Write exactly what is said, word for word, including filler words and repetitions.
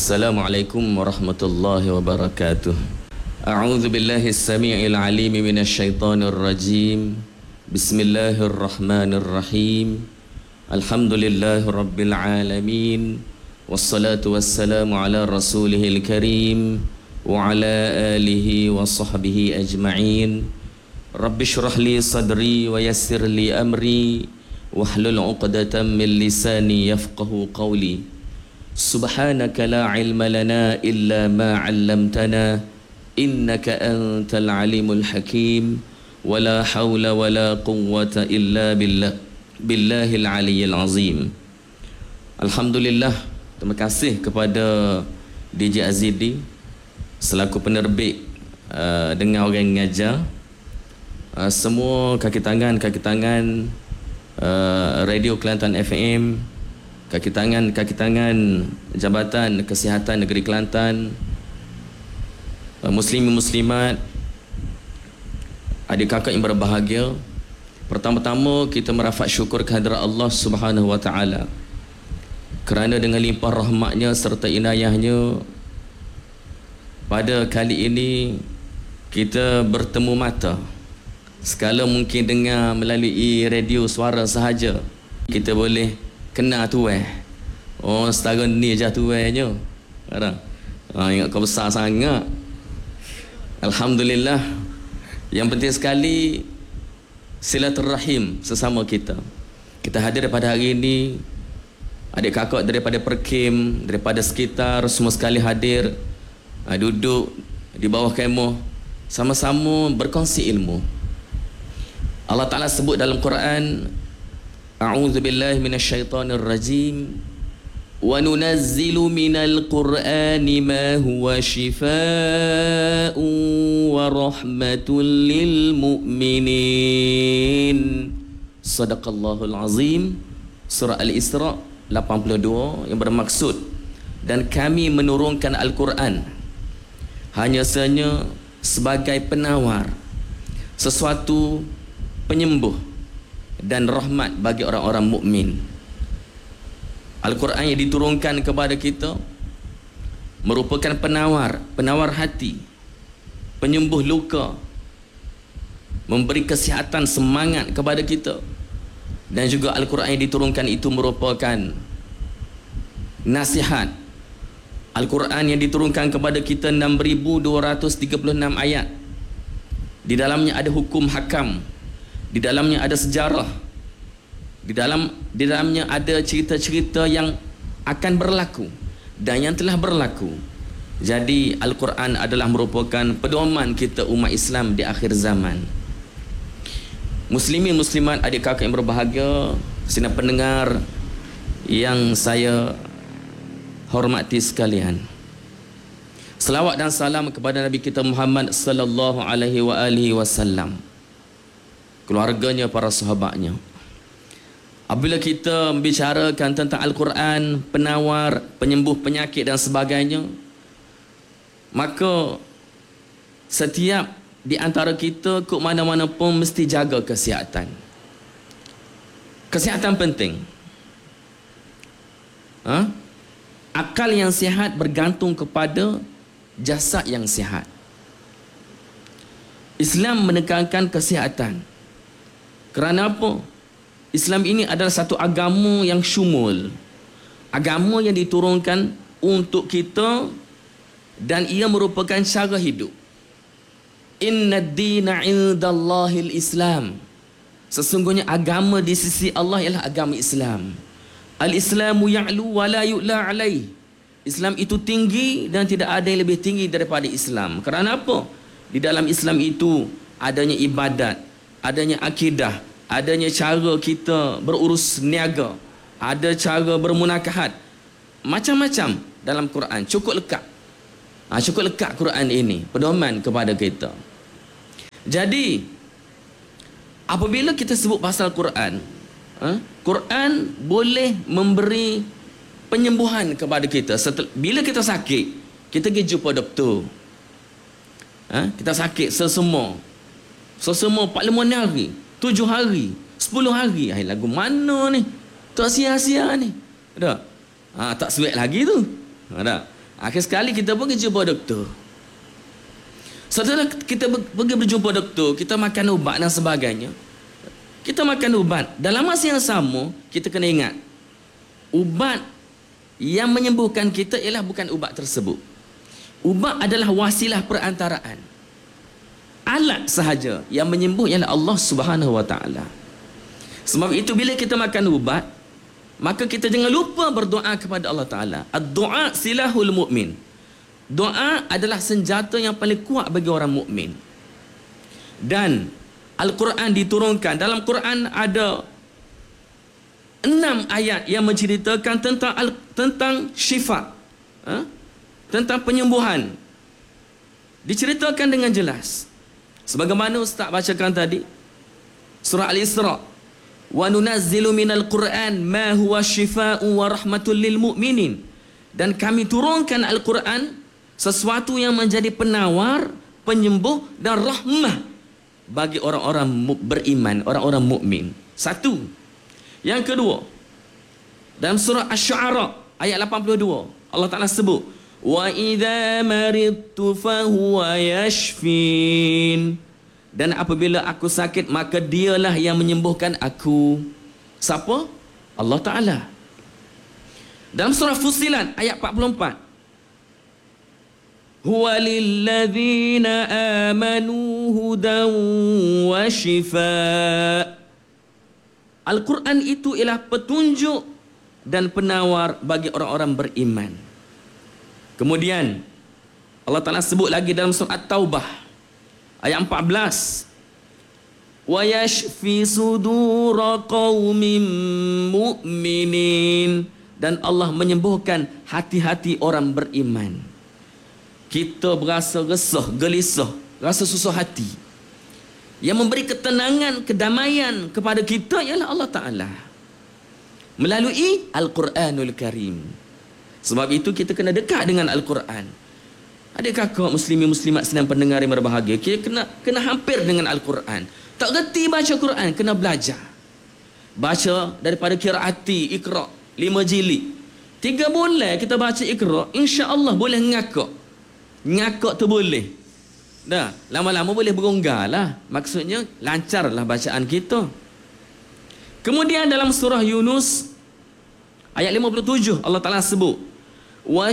Assalamualaikum warahmatullahi wabarakatuh. A'udzu billahi as-sami'il 'alim minasy syaithanir rajim. Bismillahirrahmanirrahim. Alhamdulillahi rabbil alamin. Wassalatu wassalamu ala rasulihil karim wa ala alihi wa sahbihi ajma'in. Rabbi shrah li sadri wa yassir li amri wahlul 'uqdatam min lisani yafqahu qawli. Subhanaka la ilma lana illa ma 'allamtana innaka antal alimul hakim wa la hawla wa la quwwata illa billah billahil aliyyil azim. Alhamdulillah, terima kasih kepada D J Azidi selaku penerbit uh, dengan orang mengajar, uh, semua kaki tangan kaki tangan uh, Radio Kelantan F M, kaki tangan kaki tangan Jabatan Kesihatan Negeri Kelantan, muslimin muslimat, adik kakak yang berbahagia. Pertama-tama kita merafat syukur kehadrat Allah Subhanahu wa taala kerana dengan limpah rahmatnya serta inayahnya pada kali ini kita bertemu mata. Sekala mungkin dengar melalui radio suara sahaja, kita boleh kena tu eh. Oh, setara ni je tu eh nya. Ada. Ha, ingat kau besar sangat. Alhamdulillah. Yang penting sekali silaturahim sesama kita. Kita hadir pada hari ini, adik kakak daripada Perkim, daripada sekitar, semua sekali hadir, ha, duduk di bawah kemah, sama-sama berkongsi ilmu. Allah Ta'ala sebut dalam Quran, A'udzu billahi minasy syaithanir rajim. Wa nunazzilu minal Qur'ani ma huwa shifaa'un wa rahmatul lil mu'minin. Sadaqallahul azim. Surah Al-Isra lapan puluh dua, yang bermaksud, dan kami menurunkan Al-Quran hanya sahaja sebagai penawar, sesuatu penyembuh dan rahmat bagi orang-orang mukmin. Al-Quran yang diturunkan kepada kita merupakan penawar, penawar hati, penyembuh luka, memberi kesihatan, semangat kepada kita. Dan juga Al-Quran yang diturunkan itu merupakan nasihat. Al-Quran yang diturunkan kepada kita enam ribu dua ratus tiga puluh enam ayat. Di dalamnya ada hukum hakam, di dalamnya ada sejarah, di dalam di dalamnya ada cerita-cerita yang akan berlaku dan yang telah berlaku. Jadi Al-Quran adalah merupakan pedoman kita umat Islam di akhir zaman. Muslimin muslimat, adik kakak yang berbahagia, sidang pendengar yang saya hormati sekalian. Selawat dan salam kepada Nabi kita Muhammad sallallahu alaihi wa alihi wasallam, keluarganya, para sahabatnya. Apabila kita membicarakan tentang Al-Quran, penawar, penyembuh penyakit dan sebagainya, maka setiap di antara kita ke mana-mana pun mesti jaga kesihatan. Kesihatan penting. Ha? Akal yang sihat bergantung kepada jasad yang sihat. Islam menekankan kesihatan. Kerana apa? Islam ini adalah satu agama yang syumul, agama yang diturunkan untuk kita, dan ia merupakan cara hidup. Inna ad-dina 'indallahil Islam. Sesungguhnya agama di sisi Allah ialah agama Islam. Al-Islamu ya'lu wa la yu'la 'alaih. Islam itu tinggi dan tidak ada yang lebih tinggi daripada Islam. Kerana apa? Di dalam Islam itu adanya ibadat, adanya akidah, adanya cara kita berurus niaga, ada cara bermunakahat, macam-macam dalam Quran. Cukup lekat. Ha, cukup lekat Quran ini, pedoman kepada kita. Jadi, apabila kita sebut pasal Quran, ha, Quran boleh memberi penyembuhan kepada kita. Setel, bila kita sakit, kita pergi jumpa doktor. Ha, kita sakit sesama. Sesama empat puluh lima hari. Tujuh hari, sepuluh hari. Hai, lagu mana ni? Tak sia-sia ni. Ada? Ha, tak sweat lagi tu. Ada? Akhir sekali kita pergi jumpa doktor. Setelah kita pergi berjumpa doktor, kita makan ubat dan sebagainya. Kita makan ubat. Dalam masa yang sama, kita kena ingat, ubat yang menyembuhkan kita ialah bukan ubat tersebut. Ubat adalah wasilah perantaraan. Alat sahaja yang menyembuh ialah Allah Subhanahu Wa Taala. Sebab itu bila kita makan ubat, maka kita jangan lupa berdoa kepada Allah Taala. Ad-du'a silahul mu'min. Doa adalah senjata yang paling kuat bagi orang mukmin. Dan Al-Quran diturunkan. Dalam Quran ada enam ayat yang menceritakan tentang tentang syifa, ha? Tentang penyembuhan. Diceritakan dengan jelas. Sebagaimana Ustaz bacakan tadi, surah Al-Isra, wa nunazzilu minal Qur'an ma huwa syifaa'un wa rahmatul lil mu'minin. Dan kami turunkan Al-Quran sesuatu yang menjadi penawar, penyembuh dan rahmah bagi orang-orang beriman, orang-orang mukmin. Satu. Yang kedua, dalam surah Asy-Syu'ara ayat lapan puluh dua, Allah Taala sebut, wa idza maridtu fahuwa yashfin. Dan apabila aku sakit, maka dialah yang menyembuhkan aku. Siapa? Allah Ta'ala. Dalam surah Fussilat ayat empat puluh empat, huwa lilladzina amanu hudan wa shifa. Al-Quran itu ialah petunjuk dan penawar bagi orang-orang beriman. Kemudian Allah Ta'ala sebut lagi dalam surah At-Taubah ayat empat belas, wa yashfi sudura qaumin mu'minin. Dan Allah menyembuhkan hati-hati orang beriman. Kita berasa resah, gelisah, rasa susah hati, yang memberi ketenangan, kedamaian kepada kita ialah Allah Ta'ala melalui Al-Quranul Karim. Sebab itu kita kena dekat dengan Al-Quran. Adakah kau muslimin muslimat sedang pendengar yang berbahagia, kita kena kena hampir dengan Al-Quran. Tak reti baca Quran, kena belajar. Baca daripada qiraati Iqra lima jilid. Tiga bulan kita baca Iqra, insya-Allah boleh ngakak. Ngakak tu boleh. Dah, lama-lama boleh beronggar lah. Maksudnya lancarlah bacaan kita. Kemudian dalam surah Yunus ayat lima puluh tujuh Allah Taala sebut, wa